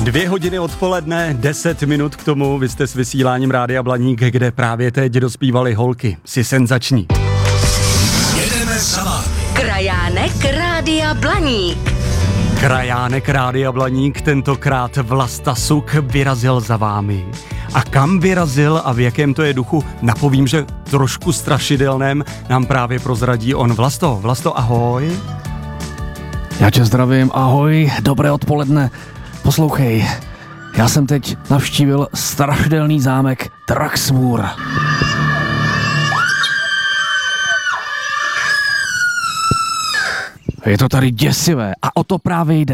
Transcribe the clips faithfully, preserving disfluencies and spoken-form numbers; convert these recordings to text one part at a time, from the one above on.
Dvě hodiny odpoledne, deset minut k tomu, vy jste s vysíláním Rádia Blaník, kde právě teď dospívaly holky. Jsi senzační. Jedeme za vámi. Krajánek Rádia Blaník. Krajánek Rádia Blaník, tentokrát Vlasta Suk vyrazil za vámi. A kam vyrazil a v jakém to je duchu, napovím, že trošku strašidelném, nám právě prozradí on. Vlasto, Vlasto, ahoj. Já tě zdravím, ahoj, dobré odpoledne. Poslouchej, já jsem teď navštívil strašidelný zámek Draxmoor. Je to tady děsivé a o to právě jde.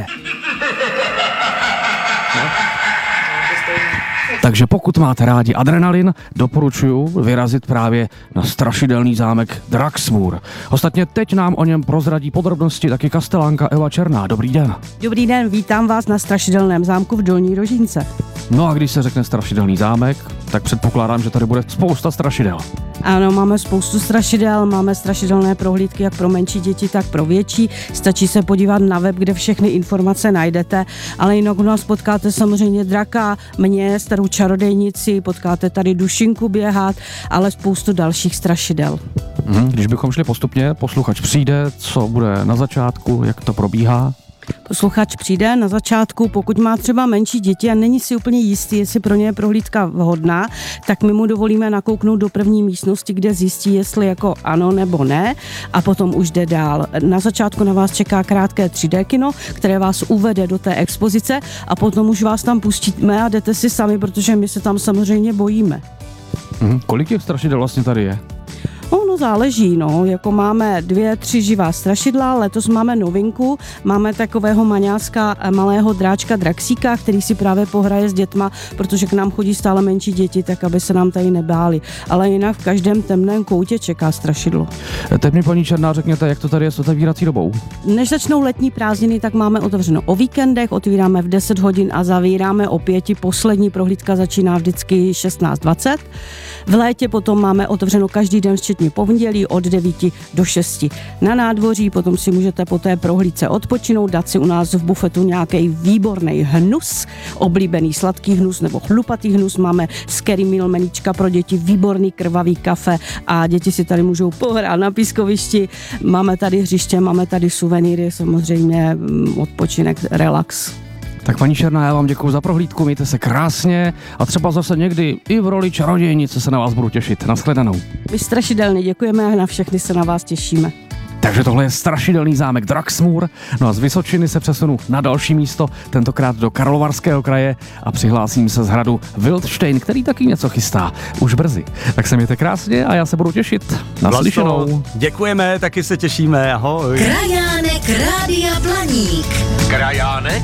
Takže pokud máte rádi adrenalin, doporučuji vyrazit právě na strašidelný zámek Draxmoor. Ostatně teď nám o něm prozradí podrobnosti taky kastelánka Eva Černá. Dobrý den. Dobrý den, vítám vás na strašidelném zámku v Dolní Rožínce. No a když se řekne strašidelný zámek, tak předpokládám, že tady bude spousta strašidel. Ano, máme spoustu strašidel, máme strašidelné prohlídky jak pro menší děti, tak pro větší. Stačí se podívat na web, kde všechny informace najdete, ale jinak u nás potkáte samozřejmě draka, mě, starou čarodejnici, potkáte tady dušinku běhat, ale spoustu dalších strašidel. Hmm, když bychom šli postupně, posluchač přijde, co bude na začátku, jak to probíhá? Posluchač přijde na začátku, pokud má třeba menší děti a není si úplně jistý, jestli pro ně je prohlídka vhodná, tak my mu dovolíme nakouknout do první místnosti, kde zjistí, jestli jako ano nebo ne, a potom už jde dál. Na začátku na vás čeká krátké tři dé kino, které vás uvede do té expozice a potom už vás tam pustíme a jdete si sami, protože my se tam samozřejmě bojíme. Hmm, kolik těch strašidel vlastně tady je? Ono záleží, no, jako máme dvě, tři živá strašidla, letos máme novinku, máme takového maňáska malého dráčka Draxíka, který si právě pohraje s dětma, protože k nám chodí stále menší děti, tak aby se nám tady nebáli. Ale jinak v každém temném koutě čeká strašidlo. Teď mi, paní Černá, řekněte, jak to tady je s otevírací dobou? Než začnou letní prázdniny, tak máme otevřeno o víkendech, otvíráme v deset hodin a zavíráme o pěti. Poslední prohlídka začíná vždycky šestnáct dvacet. V létě potom máme otevřeno každý den včetně pondělí od devíti do šesti na nádvoří, potom si můžete po té prohlídce odpočinout, dát si u nás v bufetu nějaký výborný hnus, oblíbený sladký hnus nebo chlupatý hnus, máme scary meal meníčka pro děti, výborný krvavý kafe a děti si tady můžou pohrát na pískovišti, máme tady hřiště, máme tady suvenýry, samozřejmě odpočinek, relax. Tak paní Černá, já vám děkuji za prohlídku, mějte se krásně a třeba zase někdy i v roli čarodějnice se na vás budu těšit. Naschledanou. My strašidelně děkujeme a na všechny se na vás těšíme. Takže tohle je strašidelný zámek Draxmoor. No a z Vysočiny se přesunu na další místo, tentokrát do Karlovarského kraje a přihlásím se z hradu Wildstein, který taky něco chystá. Už brzy. Tak se mějte krásně a já se budu těšit. Naslyšenou. Děkujeme, taky se těšíme. Ahoj. Krajánek Rádia Blaník. Krajánek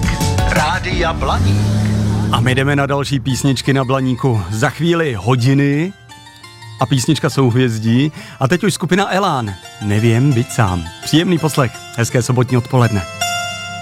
Rádia Blaník. A my jdeme na další písničky na Blaníku. Za chvíli hodiny a písnička Souhvězdí. A teď už skupina Elán. Nevím, byť sám. Příjemný poslech. Hezké sobotní odpoledne.